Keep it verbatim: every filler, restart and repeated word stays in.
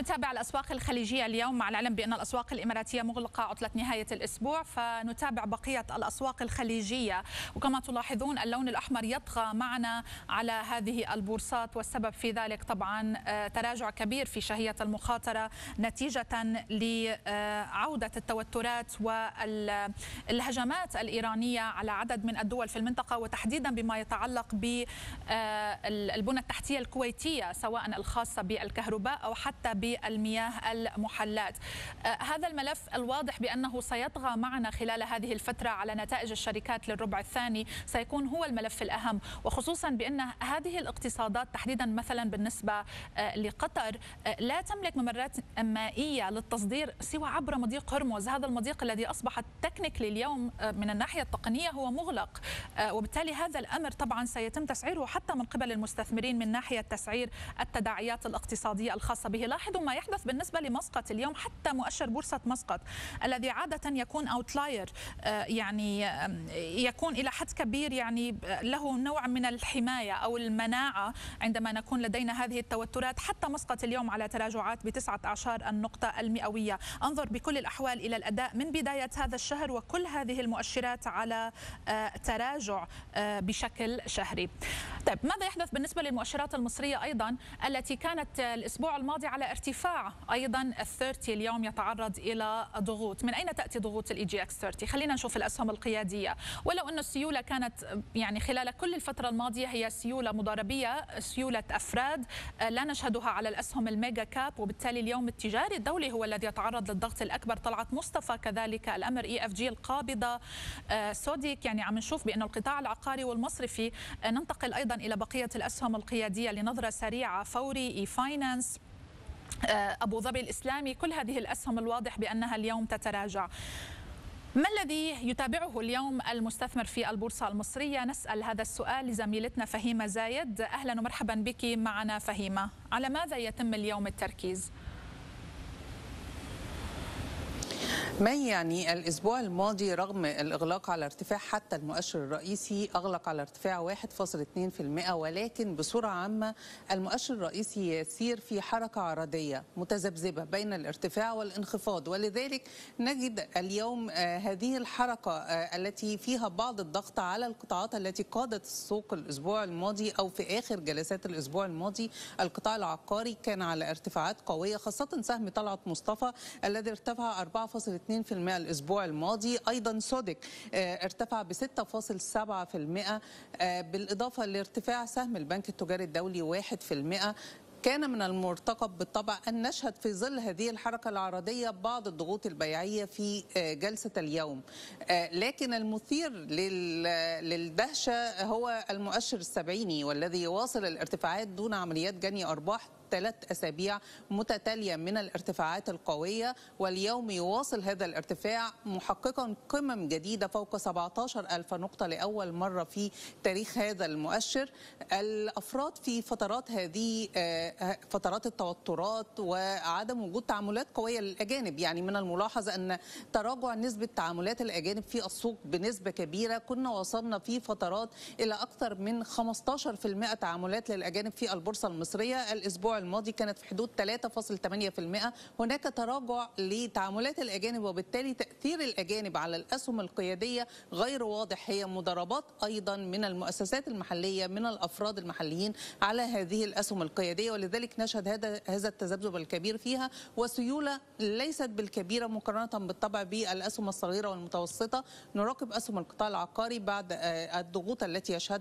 نتابع الأسواق الخليجية اليوم مع العلم بأن الأسواق الإماراتية مغلقة عطلة نهاية الأسبوع، فنتابع بقية الأسواق الخليجية. وكما تلاحظون اللون الأحمر يطغى معنا على هذه البورصات، والسبب في ذلك طبعا تراجع كبير في شهية المخاطرة نتيجة لعودة التوترات والهجمات الإيرانية على عدد من الدول في المنطقة، وتحديدا بما يتعلق بالبنى التحتية الكويتية سواء الخاصة بالكهرباء أو حتى بالمياه المحلات. هذا الملف الواضح بأنه سيطغى معنا خلال هذه الفترة على نتائج الشركات للربع الثاني، سيكون هو الملف الأهم، وخصوصا بأن هذه الاقتصادات تحديدا مثلا بالنسبة لقطر لا تملك ممرات مائية للتصدير سوى عبر مضيق هرمز. هذا المضيق الذي أصبح تكنيكلي اليوم من الناحية التقنية هو مغلق، وبالتالي هذا الأمر طبعا سيتم تسعيره حتى من قبل المستثمرين من ناحية تسعير التداعيات الاقتصادية الخاصة به. لاحظوا ما يحدث بالنسبة لمسقط اليوم، حتى مؤشر بورصة مسقط الذي عادة يكون أوتلاير، يعني يكون إلى حد كبير يعني له نوع من الحماية أو المناعة عندما نكون لدينا هذه التوترات، حتى مسقط اليوم على تراجعات بتسعة عشر النقطة المئوية. انظر بكل الأحوال إلى الأداء من بداية هذا الشهر، وكل هذه المؤشرات على تراجع بشكل شهري. طيب ماذا يحدث بالنسبة للمؤشرات المصرية أيضا التي كانت الأسبوع الماضي على ارتفاع؟ أيضا الثيرتي اليوم يتعرض إلى ضغوط. من أين تأتي ضغوط الإي جي إكس ثلاثين؟ خلينا نشوف الأسهم القيادية. ولو أن السيولة كانت يعني خلال كل الفترة الماضية هي سيولة مضاربية، سيولة أفراد، لا نشهدها على الأسهم الميجا كاب، وبالتالي اليوم التجاري الدولي هو الذي يتعرض للضغط الأكبر. طلعت مصطفى كذلك الأمر، إي إف جي القابضة، سوديك، يعني عم نشوف بأن القطاع العقاري والمصرفي. ننتقل أيضا إلى بقية الأسهم القيادية لنظرة سريعة. فوري، إي فاينانس، أبو ظبي الإسلامي، كل هذه الأسهم الواضح بأنها اليوم تتراجع. ما الذي يتابعه اليوم المستثمر في البورصة المصرية؟ نسأل هذا السؤال لزميلتنا فهيمة زايد. أهلا ومرحبا بك معنا فهيمة. على ماذا يتم اليوم التركيز؟ ما يعني الأسبوع الماضي رغم الإغلاق على ارتفاع، حتى المؤشر الرئيسي أغلق على ارتفاع واحد فاصل اثنين بالمئة، ولكن بصورة عامة المؤشر الرئيسي يسير في حركة عرضية متذبذبة بين الارتفاع والانخفاض، ولذلك نجد اليوم هذه الحركة التي فيها بعض الضغط على القطاعات التي قادت السوق الأسبوع الماضي أو في آخر جلسات الأسبوع الماضي. القطاع العقاري كان على ارتفاعات قوية، خاصة سهم طلعت مصطفى الذي ارتفع أربعة فاصل اثنين بالمئة الأسبوع الماضي. أيضا سودك ارتفع ب ستة فاصل سبعة بالمئة، بالإضافة لارتفاع سهم البنك التجاري الدولي واحد بالمئة. كان من المرتقب بالطبع أن نشهد في ظل هذه الحركة العرضية بعض الضغوط البيعية في جلسة اليوم، لكن المثير للدهشة هو المؤشر السبعيني والذي يواصل الارتفاعات دون عمليات جني أرباح ثلاث أسابيع متتالية من الارتفاعات القوية، واليوم يواصل هذا الارتفاع محققا قمم جديدة فوق سبعة عشر ألف نقطة لأول مرة في تاريخ هذا المؤشر. الأفراد في فترات هذه فترات التوترات وعدم وجود تعاملات قوية للأجانب، يعني من الملاحظ أن تراجع نسبة تعاملات الأجانب في السوق بنسبة كبيرة. كنا وصلنا في فترات إلى أكثر من خمسة عشر بالمئة تعاملات للأجانب في البورصة المصرية. الأسبوع الماضي كانت في حدود ثلاثة فاصل ثمانية بالمئة. هناك تراجع لتعاملات الأجانب، وبالتالي تأثير الأجانب على الأسهم القيادية غير واضح. هي مضاربات أيضا من المؤسسات المحلية من الأفراد المحليين على هذه الأسهم القيادية، ولذلك نشهد هذا هذا التذبذب الكبير فيها، وسيولة ليست بالكبيرة مقارنة بالطبع بالأسهم الصغيرة والمتوسطة. نراقب أسهم القطاع العقاري بعد الضغوط التي يشهدها